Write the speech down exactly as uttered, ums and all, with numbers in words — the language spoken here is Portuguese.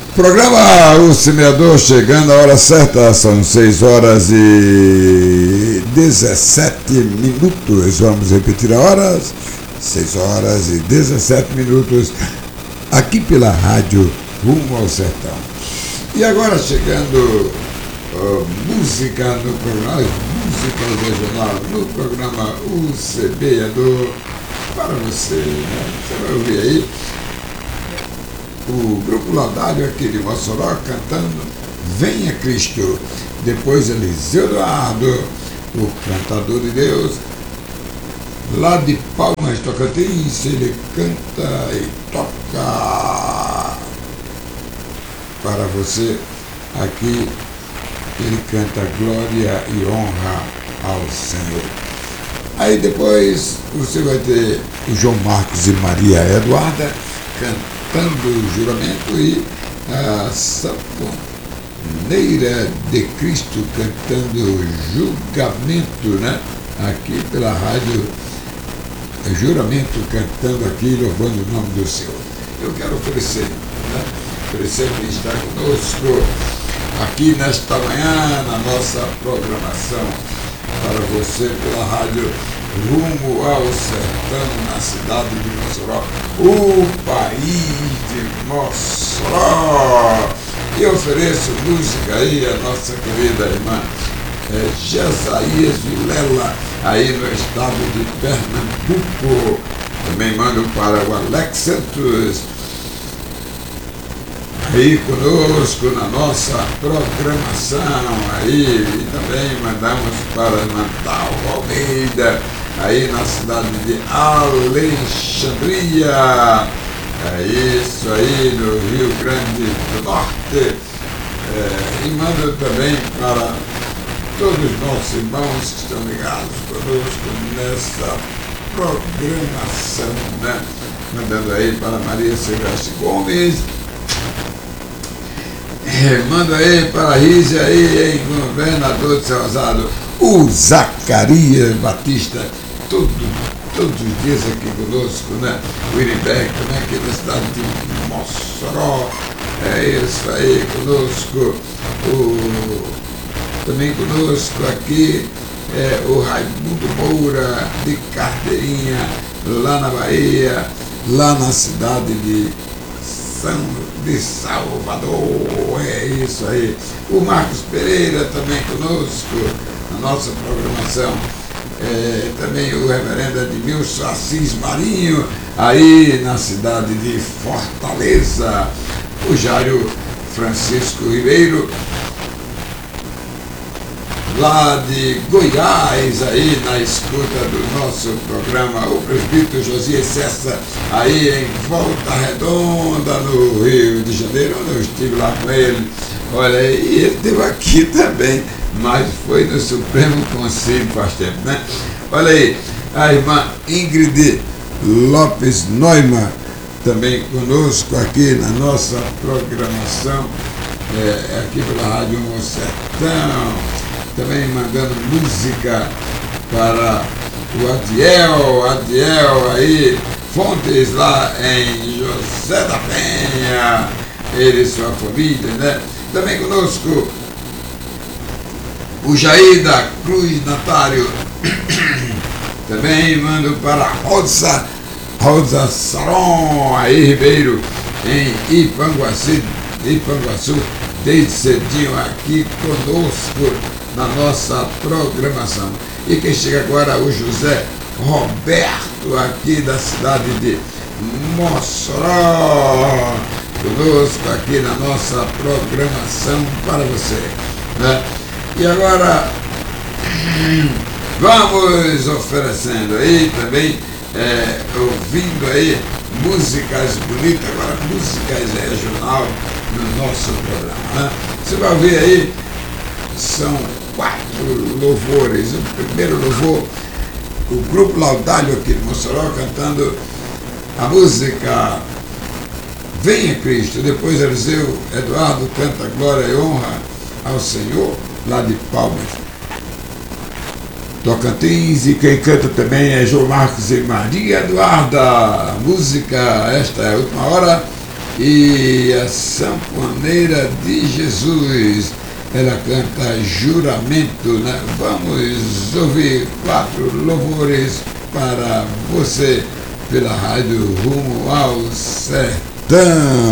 Programa O Semeador chegando a hora certa, são seis horas e dezessete minutos. Vamos repetir a hora, seis horas e dezessete minutos, aqui pela rádio Rumo ao Sertão. E agora chegando uh, música no programa, música regional no programa O Semeador para você, né? Você vai ouvir aí o Grupo Laudário aqui de Mossoró cantando Venha Cristo. Depois Eliseu Eduardo, o cantador de Deus, lá de Palmas, Tocantins, ele canta e toca para você. Aqui ele canta glória e honra ao Senhor. Aí depois você vai ter o João Marcos e Maria Eduarda cantando o juramento e a Sanfoneira de Cristo cantando julgamento, né? Aqui pela rádio Juramento, cantando aqui, louvando o nome do Senhor. Eu quero oferecer, né? Oferecer que está conosco aqui nesta manhã, na nossa programação, para você pela rádio Rumo ao Sertão, na cidade de Mossoró, o país de Mossoró. E ofereço música aí a nossa querida irmã é, Jesaías Vilela, aí no estado de Pernambuco. Também mando para o Alex Santos, aí conosco na nossa programação. Aí e também mandamos para Natal Almeida, aí na cidade de Alexandria, é isso aí no Rio Grande do Norte. É, e mando também para todos os nossos irmãos que estão ligados conosco nessa programação, né? Mandando aí para Maria Silvestre Gomes. É, mando aí para a Rígia aí em Governador de São Rosário, o Zacarias Batista, todo, todos os dias aqui conosco, né? O Irimbeck, também aqui da cidade de Mossoró, é isso aí conosco. O, também conosco aqui é o Raimundo Moura de Carteirinha, lá na Bahia, lá na cidade de São de Salvador, é isso aí. O Marcos Pereira também conosco na nossa programação. É, também o reverendo Edmilson Assis Marinho, aí na cidade de Fortaleza. O Jário Francisco Ribeiro, lá de Goiás, aí na escuta do nosso programa. O presbítero Josias Cessa, aí em Volta Redonda, no Rio de Janeiro, onde eu estive lá com ele. Olha aí, e ele esteve aqui também, mas foi no Supremo Conselho faz tempo, né? Olha aí, a irmã Ingrid Lopes Neumann, também conosco aqui na nossa programação, é, aqui pela Rádio Rumo Sertão. Também mandando música para o Adiel, Adiel aí, Fontes, lá em José da Penha, ele e sua família, né? Também conosco o Jair da Cruz Natário. Também mando para Rosa, Rosa Saron, aí Ribeiro, em Ipanguaçu, Ipanguaçu, desde cedinho aqui conosco na nossa programação. E quem chega agora é o José Roberto, aqui da cidade de Mossoró, conosco aqui na nossa programação para você, né? E agora vamos oferecendo aí também, é, ouvindo aí músicas bonitas, agora músicas regional no nosso programa, né? Você vai ouvir aí, são quatro louvores. O primeiro louvor, o Grupo Laudário aqui de Mossoró cantando a música Venha Cristo. Depois Eliseu Eduardo canta glória e honra ao Senhor, lá de Palmas, Tocantins. E quem canta também é João Marcos e Maria Eduarda. A música, esta é a última hora, e a sanfoneira de Jesus, ela canta Juramento, né? Vamos ouvir quatro louvores para você pela rádio Rumo ao Sertão.